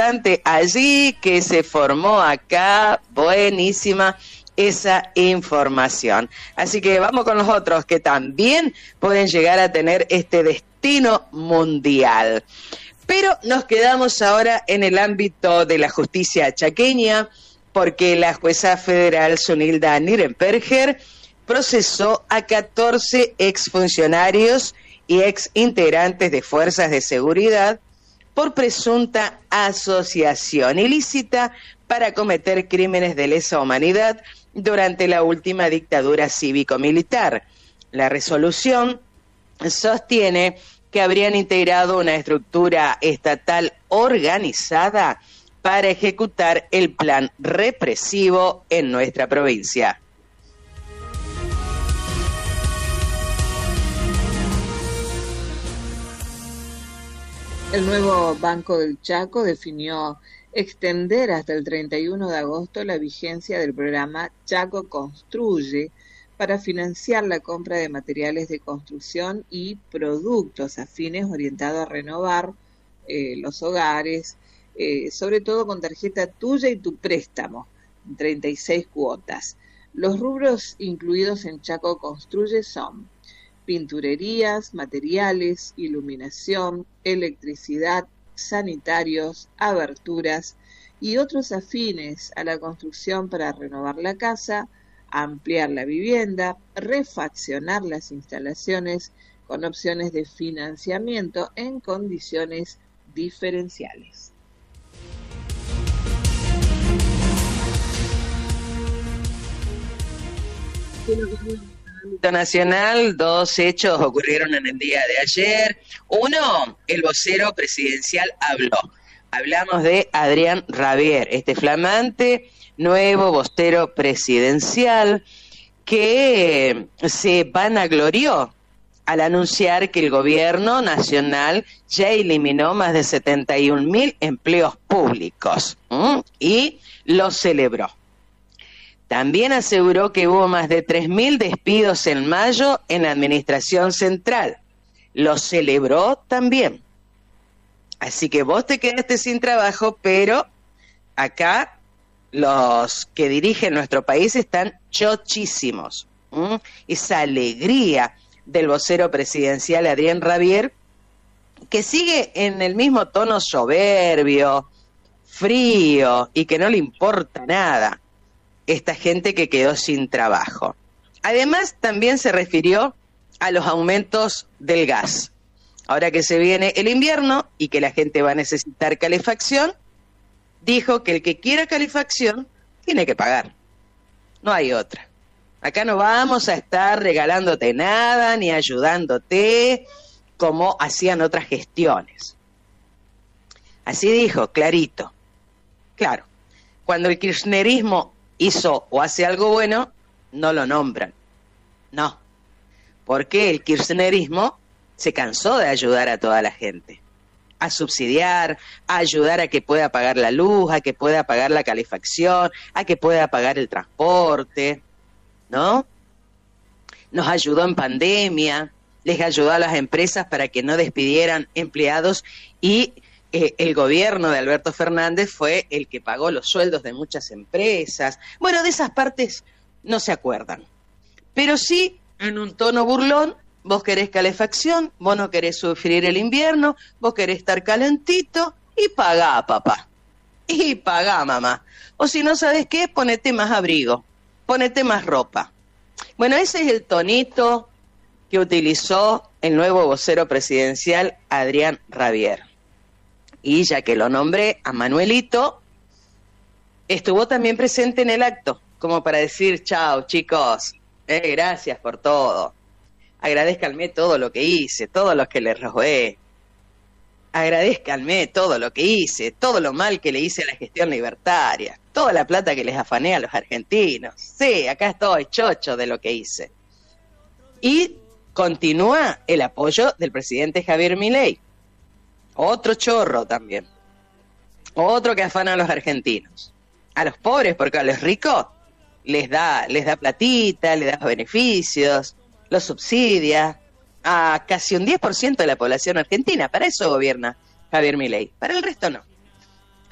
importante allí que se formó acá. Buenísima esa información. Así que vamos con los otros que también pueden llegar a tener este destino mundial. Pero nos quedamos ahora en el ámbito de la justicia chaqueña, porque la jueza federal Zunilda Nirenberger procesó a 14 exfuncionarios y exintegrantes de fuerzas de seguridad por presunta asociación ilícita para cometer crímenes de lesa humanidad durante la última dictadura cívico-militar. La resolución sostiene que habrían integrado una estructura estatal organizada para ejecutar el plan represivo en nuestra provincia. El nuevo Banco del Chaco definió extender hasta el 31 de agosto la vigencia del programa Chaco Construye para financiar la compra de materiales de construcción y productos afines orientados a renovar los hogares, sobre todo con tarjeta tuya y tu préstamo, 36 cuotas. Los rubros incluidos en Chaco Construye son pinturerías, materiales, iluminación, electricidad, sanitarios, aberturas y otros afines a la construcción para renovar la casa, ampliar la vivienda, refaccionar las instalaciones con opciones de financiamiento en condiciones diferenciales. Nacional, dos hechos ocurrieron en el día de ayer. Uno, el vocero presidencial habló. Hablamos de Adrián Rabier, este flamante nuevo vocero presidencial que se vanaglorió al anunciar que el gobierno nacional ya eliminó más de 71.000 empleos públicos y lo celebró. También aseguró que hubo más de 3.000 despidos en mayo en la administración central. Lo celebró también. Así que vos te quedaste sin trabajo, pero acá los que dirigen nuestro país están chochísimos. Esa alegría del vocero presidencial Adrián Rabier, que sigue en el mismo tono soberbio, frío y que no le importa nada esta gente que quedó sin trabajo. Además, también se refirió a los aumentos del gas. Ahora que se viene el invierno y que la gente va a necesitar calefacción, dijo que el que quiera calefacción tiene que pagar. No hay otra. Acá no vamos a estar regalándote nada ni ayudándote como hacían otras gestiones. Así dijo, clarito. Claro, cuando el kirchnerismo hizo o hace algo bueno, no lo nombran. No, porque el kirchnerismo se cansó de ayudar a toda la gente, a subsidiar, a ayudar a que pueda pagar la luz, a que pueda pagar la calefacción, a que pueda pagar el transporte, ¿no? Nos ayudó en pandemia, les ayudó a las empresas para que no despidieran empleados y el gobierno de Alberto Fernández fue el que pagó los sueldos de muchas empresas. Bueno, de esas partes no se acuerdan. Pero sí, en un tono burlón, vos querés calefacción, vos no querés sufrir el invierno, vos querés estar calentito y pagá, papá. Y pagá, mamá. O si no sabes qué, ponete más abrigo, ponete más ropa. Bueno, ese es el tonito que utilizó el nuevo vocero presidencial Adrián Rabier. Y ya que lo nombré, a Manuelito estuvo también presente en el acto, como para decir, chao chicos, gracias por todo, agradézcanme todo lo que hice, todo lo que les robé, agradézcanme todo lo que hice, todo lo mal que le hice a la gestión libertaria, toda la plata que les afané a los argentinos, sí, acá estoy chocho de lo que hice. Y continúa el apoyo del presidente Javier Milei. Otro chorro también. Otro que afana a los argentinos. A los pobres, porque a los ricos les da platita, les da beneficios, los subsidia. A casi un 10% de la población argentina. Para eso gobierna Javier Milei. Para el resto no.